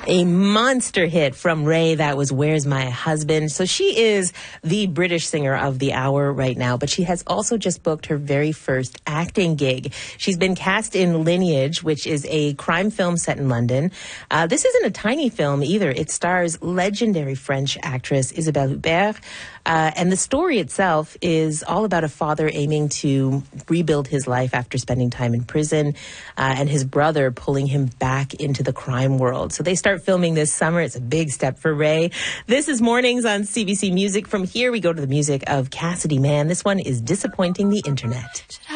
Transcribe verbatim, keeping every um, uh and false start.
A monster hit from Ray, that was Where's My Husband. So she is the British singer of the hour right now, but she has also just booked her very first acting gig. She's been cast in Lineage, which is a crime film set in London. Uh, this isn't a tiny film either. It stars legendary French actress Isabelle Huppert. Uh, and the story itself is all about a father aiming to rebuild his life after spending time in prison, uh, and his brother pulling him back into the crime world. So they start filming this summer. It's a big step for Ray. This is Mornings on C B C Music. From here, we go to the music of Cassidy Mann. This one is Disappointing the Internet.